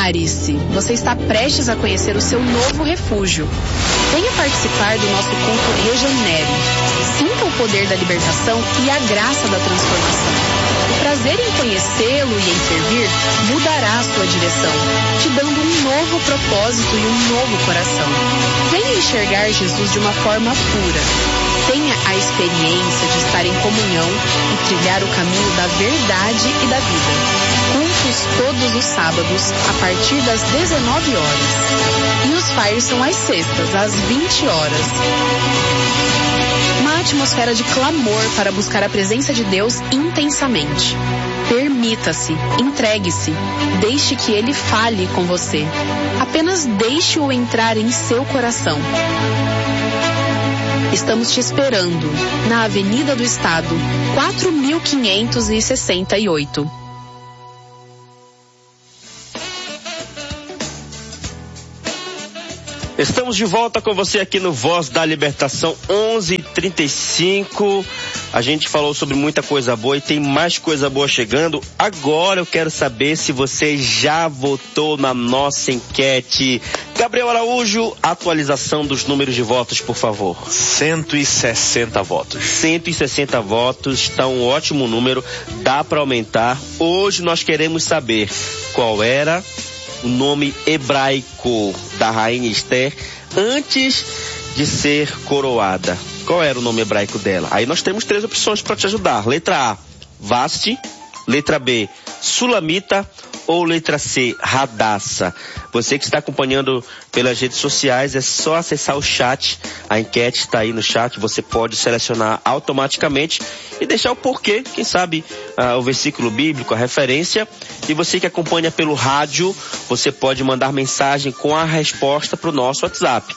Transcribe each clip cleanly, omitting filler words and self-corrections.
Prepare-se, você está prestes a conhecer o seu novo refúgio. Venha participar do nosso culto Regenere. Sinta o poder da libertação e a graça da transformação. O prazer em conhecê-lo e em servir mudará a sua direção, te dando um novo propósito e um novo coração. Venha enxergar Jesus de uma forma pura. Tenha a experiência de estar em comunhão e trilhar o caminho da verdade e da vida. Cultos todos os sábados, a partir das 19 horas. E os fires são às sextas, às 20 horas. Uma atmosfera de clamor para buscar a presença de Deus intensamente. Permita-se, entregue-se, deixe que Ele fale com você. Apenas deixe-o entrar em seu coração. Estamos te esperando na Avenida do Estado, 4568. Estamos de volta com você aqui no Voz da Libertação, 11h35. A gente falou sobre muita coisa boa e tem mais coisa boa chegando. Agora eu quero saber se você já votou na nossa enquete. Gabriel Araújo, atualização dos números de votos, por favor. 160 votos. 160 votos, está um ótimo número, dá para aumentar. Hoje nós queremos saber qual era o nome hebraico da rainha Esther antes de ser coroada. Qual era o nome hebraico dela? Aí nós temos 3 opções para te ajudar. Letra A, Vasti. Letra B, Sulamita. Ou letra C, Radassa. Você que está acompanhando pelas redes sociais, é só acessar o chat. A enquete está aí no chat, você pode selecionar automaticamente e deixar o porquê, quem sabe o versículo bíblico, a referência. E você que acompanha pelo rádio, você pode mandar mensagem com a resposta para o nosso WhatsApp.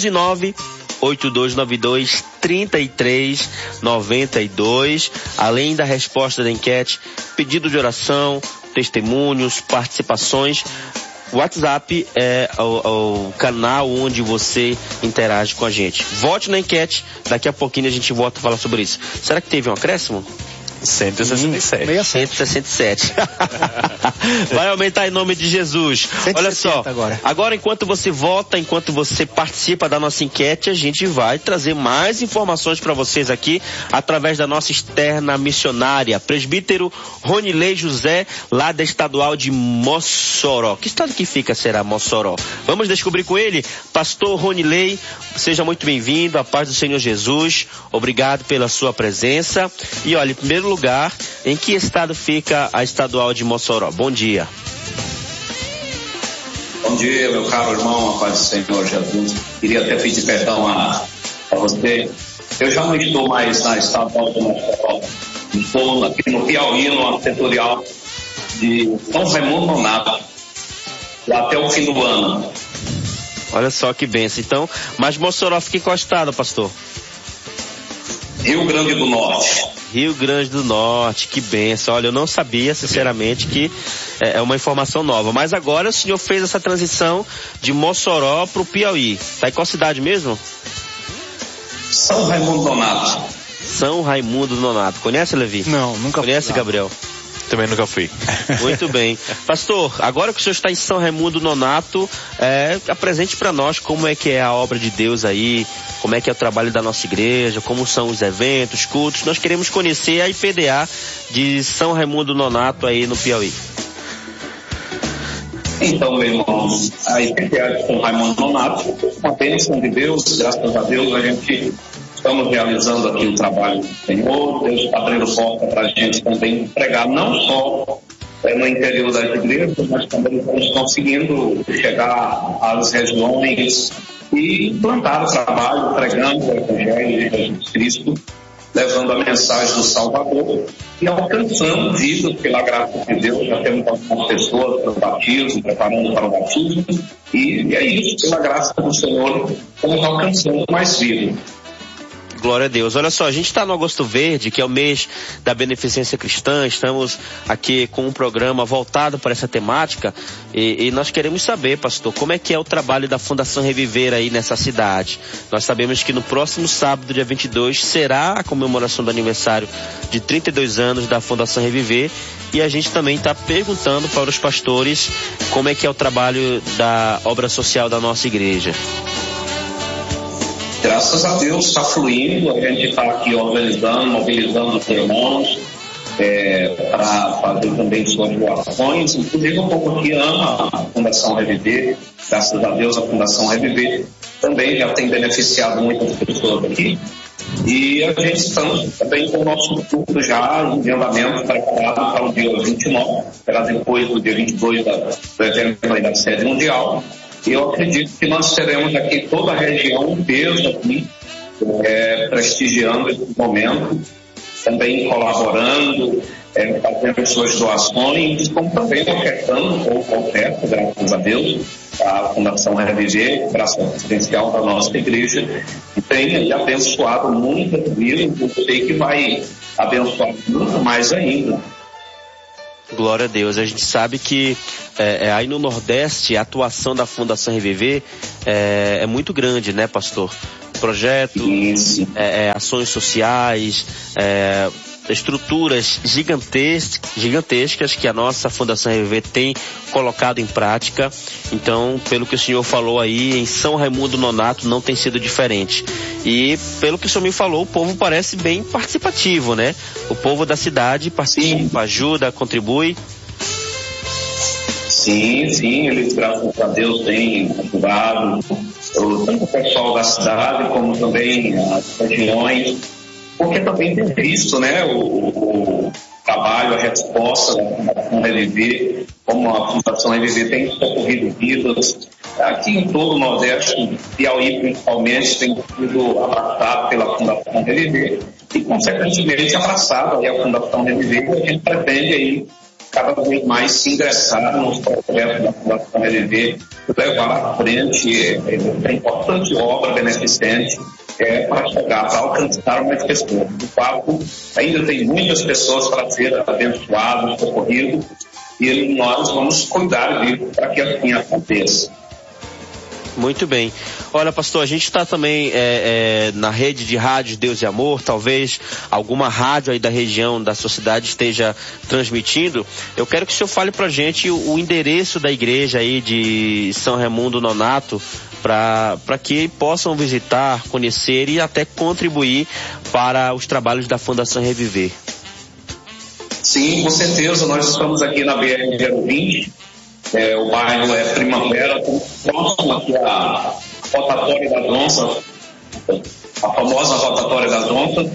11982923392. Além da resposta da enquete, pedido de oração, testemunhos, participações. O WhatsApp é o canal onde você interage com a gente. Vote na enquete, daqui a pouquinho a gente volta a falar sobre isso. Será que teve um acréscimo? 167. 167. Vai aumentar em nome de Jesus. Olha só, agora enquanto você vota, enquanto você participa da nossa enquete, a gente vai trazer mais informações para vocês aqui através da nossa externa missionária, presbítero Ronilei José, lá da estadual de Mossoró. Que estado que fica será Mossoró? Vamos descobrir com ele. Pastor Ronilei, seja muito bem-vindo, a paz do Senhor Jesus. Obrigado pela sua presença. E olha, em primeiro lugar, em que estado fica a estadual de Mossoró? Bom dia. Bom dia, meu caro irmão, a paz do Senhor Jesus. Queria até pedir perdão a você. Eu já não estou mais na estadual de Mossoró. Estou aqui no Piauí, no setorial de São Raimundo Nonato, até o fim do ano. Olha só que bênção. Então, mas Mossoró fica em qual estado, pastor? Rio Grande do Norte. Rio Grande do Norte, que benção. Olha, eu não sabia, sinceramente, que é uma informação nova. Mas agora o senhor fez essa transição de Mossoró para o Piauí. Tá em qual cidade mesmo? São Raimundo Nonato. São Raimundo Nonato. Conhece, Levi? Não, nunca fui. Conhece, Gabriel? Também nunca fui. Muito bem. Pastor, agora que o senhor está em São Raimundo Nonato, apresente para nós como é que é a obra de Deus aí, como é que é o trabalho da nossa igreja, como são os eventos, cultos. Nós queremos conhecer a IPDA de São Raimundo Nonato aí no Piauí. Então, meu irmão, a IPDA de São Raimundo Nonato, uma bênção de Deus, graças a Deus, a gente estamos realizando aqui o trabalho do Senhor. Deus está abrindo porta para a gente também pregar, não só no interior das igrejas, mas também estamos conseguindo chegar às regiões e implantar o trabalho, pregando o Evangelho de Jesus Cristo, levando a mensagem do Salvador e alcançando vidas pela graça de Deus. Já temos algumas pessoas para o batismo, preparando para o batismo, e é isso, pela graça do Senhor, estamos alcançando mais vidas. Glória a Deus. Olha só, a gente está no Agosto Verde, que é o mês da beneficência cristã. Estamos aqui com um programa voltado para essa temática e nós queremos saber, pastor, como é que é o trabalho da Fundação Reviver aí nessa cidade. Nós sabemos que no próximo sábado, dia 22, será a comemoração do aniversário de 32 anos da Fundação Reviver, e a gente também está perguntando para os pastores como é que é o trabalho da obra social da nossa igreja. Graças a Deus está fluindo, a gente está aqui organizando, mobilizando os irmãos para fazer também suas doações. Inclusive, o povo que ama a Fundação Reviver, graças a Deus a Fundação Reviver também já tem beneficiado muitas pessoas aqui. E a gente estamos também com o nosso culto já em andamento preparado para o dia 29, será depois do dia 22 do evento aí da sede mundial. E eu acredito que nós teremos aqui toda a região em peso aqui, prestigiando esse momento, também colaborando, fazendo suas doações, como também ofertando um pouco oferta, graças a Deus, a Fundação Reviver, braço assistencial da nossa igreja, e tem abençoado muitas vidas, eu sei que vai abençoar muito mais ainda. Glória a Deus. A gente sabe que aí no Nordeste a atuação da Fundação Reviver é muito grande, né, pastor? Projetos, ações sociais, estruturas gigantescas que a nossa Fundação Reviver tem colocado em prática. Então, pelo que o senhor falou aí, em São Raimundo Nonato não tem sido diferente. E pelo que o senhor me falou, o povo parece bem participativo, né? O povo da cidade participa, ajuda, contribui. Sim, eles, graças a Deus, têm ajudado tanto o pessoal da cidade como também as regiões, porque também tem visto, né, o trabalho, a resposta da Fundação Reviver, como a Fundação Reviver tem socorrido vidas. Aqui em todo o Nordeste, Piauí principalmente, tem sido abraçado pela Fundação Reviver e, consequentemente, abraçado aí a Fundação Reviver, e a gente pretende aí cada vez mais se ingressar nos projetos da Fundação Reviver, levar à frente essa importante obra beneficente para chegar, para alcançar mais pessoas. De fato, ainda tem muitas pessoas para ser abençoadas, socorridas, e nós vamos cuidar disso para que assim aconteça. Muito bem. Olha, pastor, a gente está também na rede de rádios Deus e Amor, talvez alguma rádio aí da região, da sua cidade esteja transmitindo. Eu quero que o senhor fale pra gente o endereço da igreja aí de São Raimundo Nonato, para que possam visitar, conhecer e até contribuir para os trabalhos da Fundação Reviver. Sim, com certeza. Nós estamos aqui na BR-020, o bairro é Primavera, próximo aqui à Rotatória das Onças, a famosa Rotatória das Onças,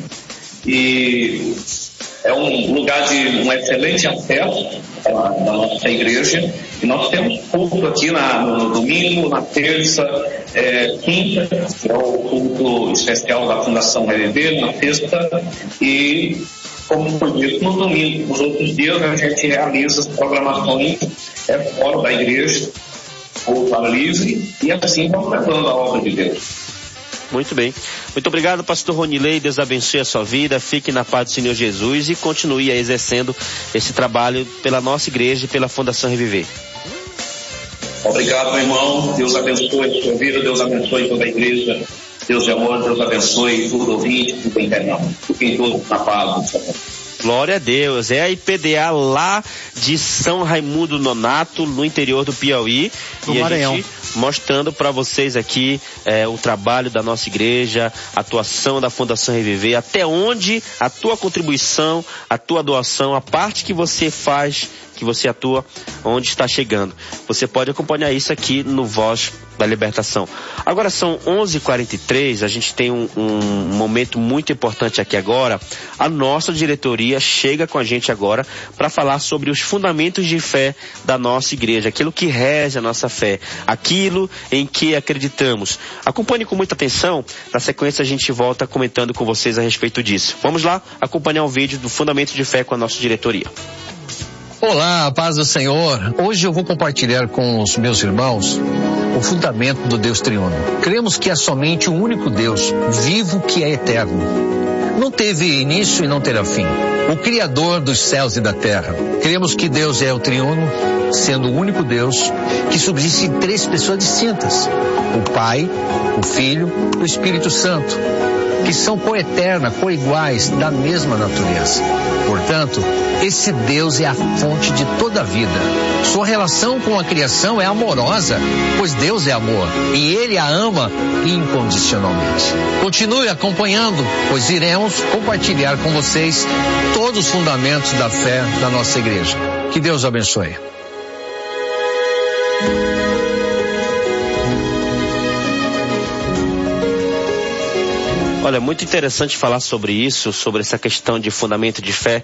e é um lugar de um excelente acesso da nossa igreja. E nós temos culto aqui no domingo, na terça, quinta, que é o culto especial da Fundação Reviver, na sexta, e, como foi dito, no domingo. Nos outros dias a gente realiza as programações fora da igreja, culto ao livre, e assim vamos levando a obra de Deus. Muito bem. Muito obrigado, pastor Ronilei. Deus abençoe a sua vida. Fique na paz do Senhor Jesus e continue exercendo esse trabalho pela nossa igreja e pela Fundação Reviver. Obrigado, meu irmão. Deus abençoe a sua vida. Deus abençoe toda a igreja. Deus de amor, Deus abençoe tudo ouvinte, tudo internado. Fiquem todos na paz do Senhor. Glória a Deus. É a IPDA lá de São Raimundo Nonato, no interior do Piauí. No Maranhão. A gente mostrando para vocês aqui o trabalho da nossa igreja, a atuação da Fundação Reviver, até onde a tua contribuição, a tua doação, a parte que você faz, que você atua, onde está chegando. Você pode acompanhar isso aqui no Voz da Libertação. Agora são 11h43, a gente tem um momento muito importante aqui agora. A nossa diretoria chega com a gente agora para falar sobre os fundamentos de fé da nossa igreja, aquilo que rege a nossa fé, aquilo em que acreditamos. Acompanhe com muita atenção, na sequência a gente volta comentando com vocês a respeito disso. Vamos lá acompanhar o vídeo do Fundamento de Fé com a nossa diretoria. Olá, a paz do Senhor. Hoje eu vou compartilhar com os meus irmãos o fundamento do Deus triuno. Cremos que é somente o único Deus, vivo, que é eterno. Não teve início e não terá fim. O Criador dos céus e da terra. Cremos que Deus é o triuno, sendo o único Deus que subsiste em 3 pessoas distintas. O Pai, o Filho e o Espírito Santo, que são coeterna, coiguais, da mesma natureza. Portanto, esse Deus é a fonte de toda a vida. Sua relação com a criação é amorosa, pois Deus é amor e Ele a ama incondicionalmente. Continue acompanhando, pois iremos compartilhar com vocês todos os fundamentos da fé da nossa igreja. Que Deus abençoe. Olha, muito interessante falar sobre isso, sobre essa questão de fundamento de fé,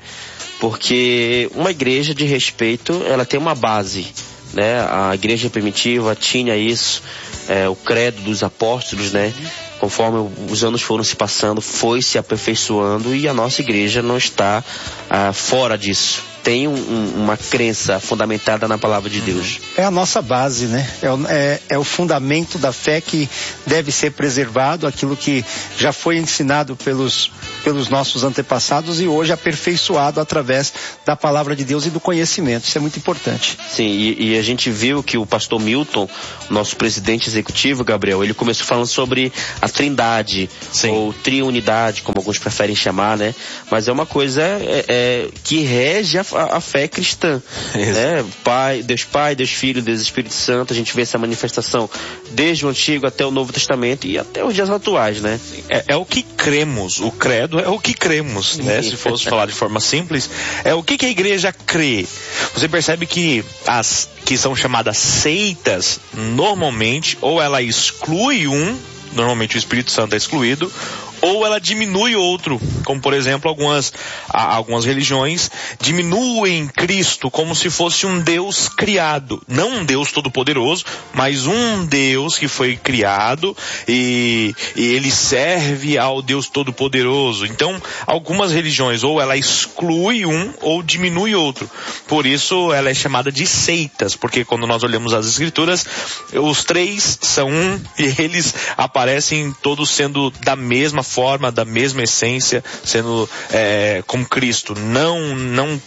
porque uma igreja de respeito, ela tem uma base, né? A igreja primitiva tinha isso, o credo dos apóstolos, né? Conforme os anos foram se passando, foi se aperfeiçoando, e a nossa igreja não está fora disso. Tem uma crença fundamentada na palavra de Deus. É a nossa base, né? É o fundamento da fé que deve ser preservado, aquilo que já foi ensinado pelos nossos antepassados e hoje aperfeiçoado através da palavra de Deus e do conhecimento. Isso é muito importante. Sim, e a gente viu que o pastor Milton, nosso presidente executivo, Gabriel, ele começou falando sobre a trindade, sim, ou triunidade, como alguns preferem chamar, né? Mas é uma coisa que rege a fé cristã, né? Pai, Deus Filho, Deus Espírito Santo. A gente vê essa manifestação desde o Antigo até o Novo Testamento e até os dias atuais, né? É o que cremos, o credo é o que cremos, né? Se fosse falar de forma simples, é o que a igreja crê. Você percebe que as que são chamadas seitas, normalmente, ou ela exclui normalmente o Espírito Santo é excluído, ou ela diminui outro, como por exemplo algumas religiões diminuem Cristo como se fosse um Deus criado, não um Deus todo-poderoso, mas um Deus que foi criado e ele serve ao Deus todo-poderoso. Então algumas religiões ou ela exclui ou diminui outro, por isso ela é chamada de seitas, porque quando nós olhamos as escrituras, os 3 são e eles aparecem todos sendo da mesma forma, da mesma essência, sendo como Cristo, não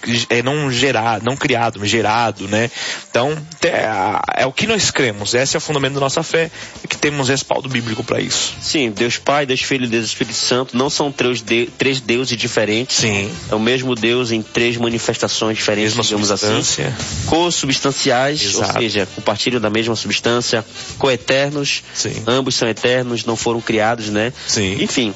criado, mas gerado, né? Então, é o que nós cremos, esse é o fundamento da nossa fé, e que temos respaldo bíblico para isso. Sim, Deus Pai, Deus Filho e Deus Espírito Santo não são 3 deuses diferentes. Sim. É o mesmo Deus em 3 manifestações diferentes, digamos assim. Co-substanciais, exato, ou seja, compartilham da mesma substância, coeternos, sim, ambos são eternos, não foram criados, né? Sim. Enfim,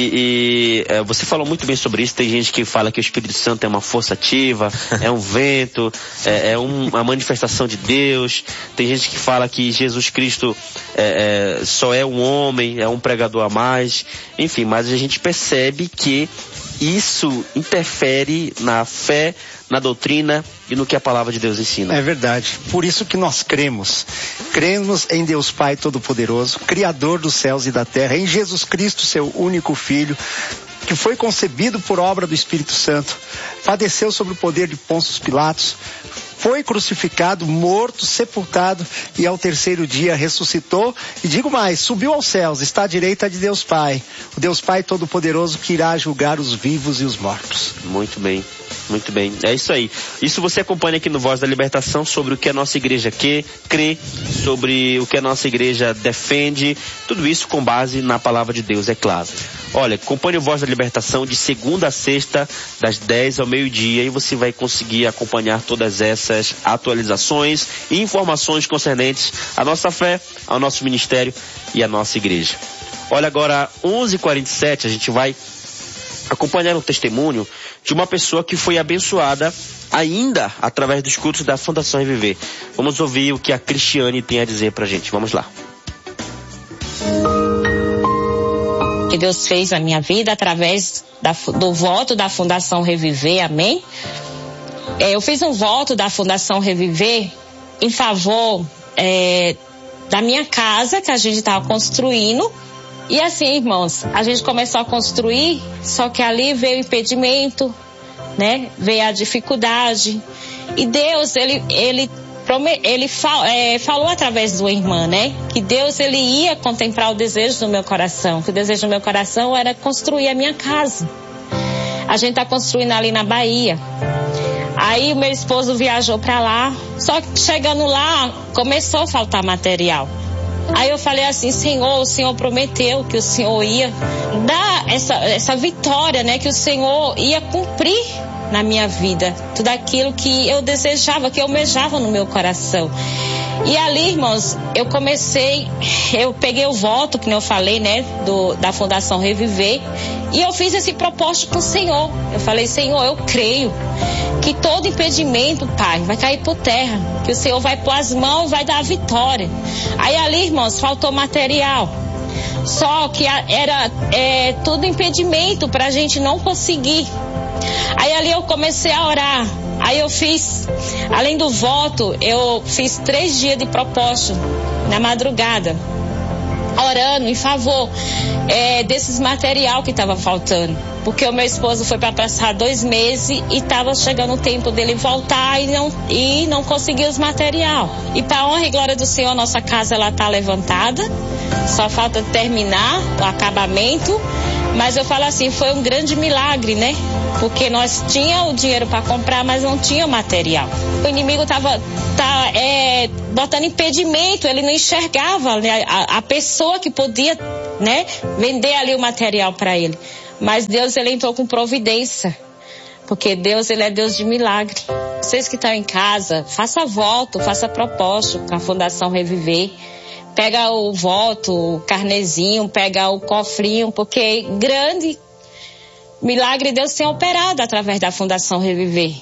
você falou muito bem sobre isso. Tem gente que fala que o Espírito Santo é uma força ativa, é um vento, uma manifestação de Deus. Tem gente que fala que Jesus Cristo só é um homem, é um pregador a mais. Enfim, mas a gente percebe que isso interfere na fé, na doutrina e no que a palavra de Deus ensina. É verdade. Por isso que nós cremos. Cremos em Deus Pai Todo-Poderoso, Criador dos céus e da terra, em Jesus Cristo, seu único Filho, que foi concebido por obra do Espírito Santo, padeceu sob o poder de Pôncio Pilatos, foi crucificado, morto, sepultado e ao 3º dia ressuscitou e digo mais, subiu aos céus, está à direita de Deus Pai, o Deus Pai Todo-Poderoso que irá julgar os vivos e os mortos. Muito bem. Muito bem, é isso aí. Isso você acompanha aqui no Voz da Libertação, sobre o que a nossa igreja crê, sobre o que a nossa igreja defende, tudo isso com base na palavra de Deus, é claro. Olha, acompanhe o Voz da Libertação de segunda a sexta, das 10 ao meio-dia, e você vai conseguir acompanhar todas essas atualizações e informações concernentes à nossa fé, ao nosso ministério e à nossa igreja. Olha, agora 11h47, a gente vai acompanhar um testemunho de uma pessoa que foi abençoada ainda através dos cultos da Fundação Reviver. Vamos ouvir o que a Cristiane tem a dizer pra gente. Vamos lá. Que Deus fez na minha vida através do voto da Fundação Reviver, amém? Eu fiz um voto da Fundação Reviver em favor da minha casa que a gente estava construindo. E assim, irmãos, a gente começou a construir, só que ali veio impedimento, né? Veio a dificuldade. E Deus, ele falou através de uma irmã, né? Que Deus, ele ia contemplar o desejo do meu coração. Que o desejo do meu coração era construir a minha casa. A gente tá construindo ali na Bahia. Aí o meu esposo viajou para lá. Só que chegando lá, começou a faltar material. Aí eu falei assim, Senhor, o Senhor prometeu que o Senhor ia dar essa vitória, né? Que o Senhor ia cumprir na minha vida tudo aquilo que eu desejava, que eu almejava no meu coração. E ali, irmãos, eu peguei o voto, que eu falei, né, da Fundação Reviver, e eu fiz esse propósito com o Senhor. Eu falei, Senhor, eu creio que todo impedimento, Pai, vai cair por terra, que o Senhor vai pôr as mãos e vai dar a vitória. Aí ali, irmãos, faltou material. Só que era tudo impedimento para a gente não conseguir. Aí ali eu comecei a orar. Aí eu fiz, além do voto, eu fiz 3 dias de propósito na madrugada, orando em favor desses material que estava faltando. Porque o meu esposo foi para passar 2 meses e estava chegando o tempo dele voltar e não conseguiu os material. E para honra e glória do Senhor, nossa casa ela está levantada, só falta terminar o acabamento. Mas eu falo assim, foi um grande milagre, né? Porque nós tínhamos o dinheiro para comprar, mas não tinha material. O inimigo estava botando impedimento, ele não enxergava, né, a pessoa que podia, né, vender ali o material para ele. Mas Deus, ele entrou com providência, porque Deus, ele é Deus de milagre. Vocês que estão em casa, faça voto, faça propósito com a Fundação Reviver. Pega o voto, o carnezinho, pega o cofrinho, porque grande milagre Deus tem operado através da Fundação Reviver.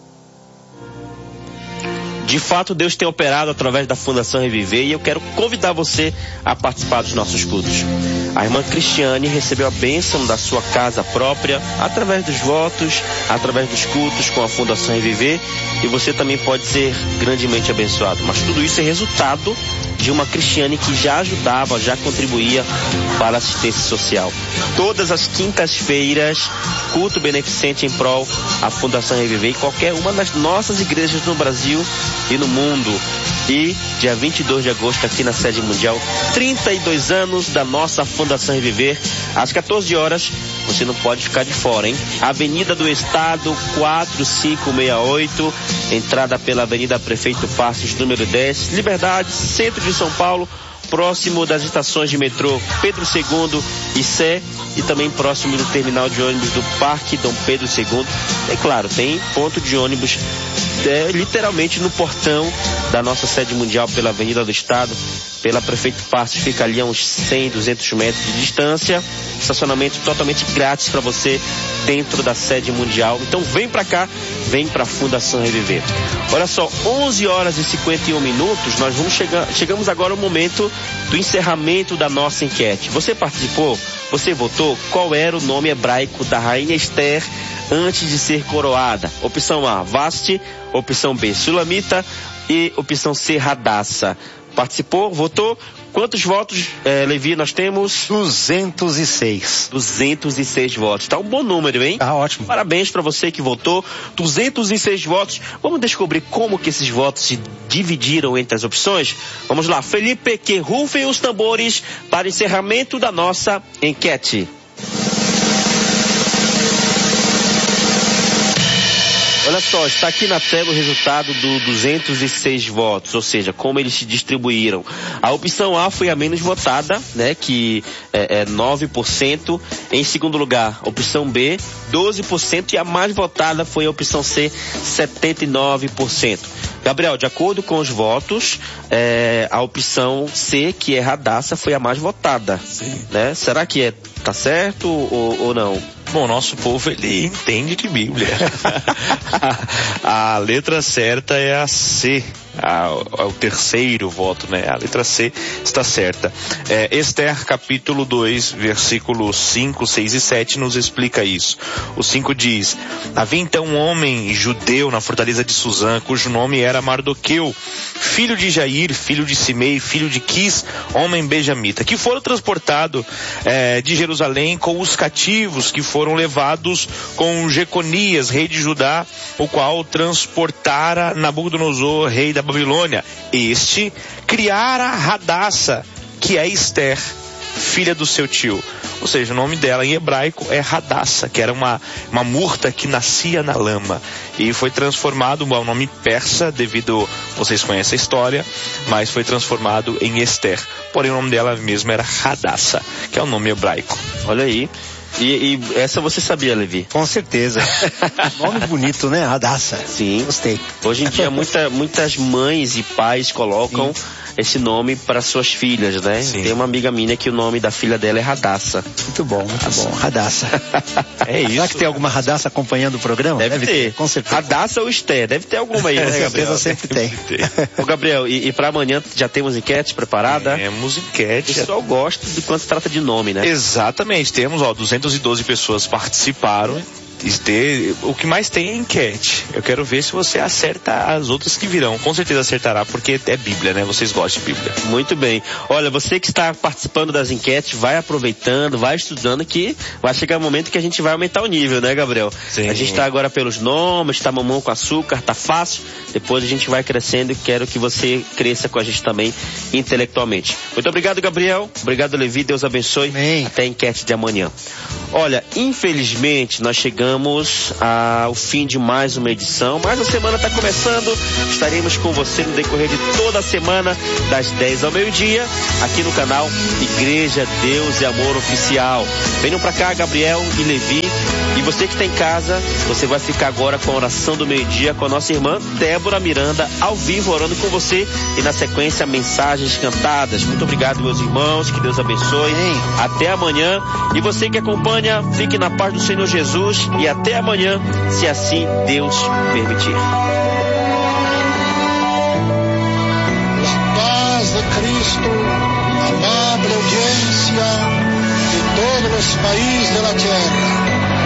De fato, Deus tem operado através da Fundação Reviver e eu quero convidar você a participar dos nossos cultos. A irmã Cristiane recebeu a bênção da sua casa própria através dos votos, através dos cultos com a Fundação Reviver, e você também pode ser grandemente abençoado. Mas tudo isso é resultado de uma Cristiane que já ajudava, já contribuía para a assistência social. Todas as quintas-feiras, culto beneficente em prol à Fundação Reviver, em qualquer uma das nossas igrejas no Brasil e no mundo. E dia 22 de agosto aqui na sede mundial, 32 anos da nossa Fundação Reviver, às 14 horas, você não pode ficar de fora, hein? Avenida do Estado 4568, entrada pela Avenida Prefeito Passos, número 10, Liberdade, centro de São Paulo, próximo das estações de metrô Pedro II e Sé, e também próximo do terminal de ônibus do Parque Dom Pedro II. E claro, tem ponto de ônibus literalmente no portão da nossa sede mundial pela Avenida do Estado, pela Prefeito Passos, fica ali a uns 100, 200 metros de distância, estacionamento totalmente grátis para você dentro da sede mundial. Então vem para cá, vem para a Fundação Reviver. Olha só, 11 horas e 51 minutos, nós chegamos agora ao momento do encerramento da nossa enquete. Você participou? Você votou? Qual era o nome hebraico da rainha Esther antes de ser coroada? Opção A, Vasti. Opção B, Sulamita. E opção C, Radassa. Participou? Votou? Quantos votos, Levi, nós temos? 206. 206 votos. Tá um bom número, hein? Tá ótimo. Parabéns para você que votou. 206 votos. Vamos descobrir como que esses votos se dividiram entre as opções? Vamos lá. Felipe, que rufem os tambores para encerramento da nossa enquete. Olha só, está aqui na tela o resultado do 206 votos, ou seja, como eles se distribuíram. A opção A foi a menos votada, né, que é 9%. Em segundo lugar, opção B, 12%. E a mais votada foi a opção C, 79%. Gabriel, de acordo com os votos, a opção C, que é Radassa, foi a mais votada. Sim. Né? Será que tá certo ou não? Bom, nosso povo, ele entende de Bíblia. A letra certa é a C. o terceiro voto, né? A letra C está certa. Esther, capítulo 2, versículos 5, 6 e 7 nos explica isso. O 5 diz: havia então um homem judeu na fortaleza de Suzã, cujo nome era Mardoqueu, filho de Jair, filho de Simei, filho de Quis, homem benjamita, que foram transportados de Jerusalém com os cativos que foram levados com Jeconias, rei de Judá, o qual transportara Nabucodonosor, rei da Babilônia. Este criara Radassa, que é Esther, filha do seu tio. Ou seja, o nome dela em hebraico é Radassa, que era uma murta que nascia na lama. E foi transformado ao nome persa, devido, vocês conhecem a história, mas foi transformado em Esther. Porém, o nome dela mesmo era Radassa, que é o nome hebraico. Olha aí. E essa você sabia, Levi? Com certeza. Nome bonito, né? Radassa. Sim. Gostei. Hoje em dia muitas mães e pais colocam esse nome para suas filhas, né? Sim. Tem uma amiga minha que o nome da filha dela é Radassa. Muito bom, muito bom. Radassa. É isso. Será que tem alguma Radassa acompanhando o programa? Deve ter. Com certeza. Radassa ou Esther, deve ter alguma aí, né, Com Gabriel? certeza sempre tem. Ô, Gabriel, e para amanhã já temos enquete preparada? Temos enquete. O pessoal gosta de quando se trata de nome, né? Exatamente, temos 212 pessoas participaram. O que mais tem é enquete. Eu quero ver se você acerta as outras que virão. Com certeza acertará, porque é Bíblia, né? Vocês gostam de Bíblia. Muito bem. Olha, você que está participando das enquetes, vai aproveitando, vai estudando, que vai chegar um momento que a gente vai aumentar o nível, né, Gabriel? Sim. A gente está agora pelos nomes, tá mamão com açúcar, tá fácil. Depois a gente vai crescendo e quero que você cresça com a gente também intelectualmente. Muito obrigado, Gabriel. Obrigado, Levi. Deus abençoe. Amém. Até a enquete de amanhã. Olha, infelizmente nós chegamos ao fim de mais uma edição, mas a semana está começando. Estaremos com você no decorrer de toda a semana, das 10 ao meio-dia, aqui no canal Igreja Deus e Amor Oficial. Venham para cá, Gabriel e Levi. E você que está em casa, você vai ficar agora com a oração do meio-dia com a nossa irmã Débora Miranda, ao vivo, orando com você, e na sequência mensagens cantadas. Muito obrigado, meus irmãos, que Deus abençoe. Até amanhã. E você que acompanha, fique na paz do Senhor Jesus e até amanhã, se assim Deus permitir. La paz de Cristo, amable audiencia de todos los países de la tierra.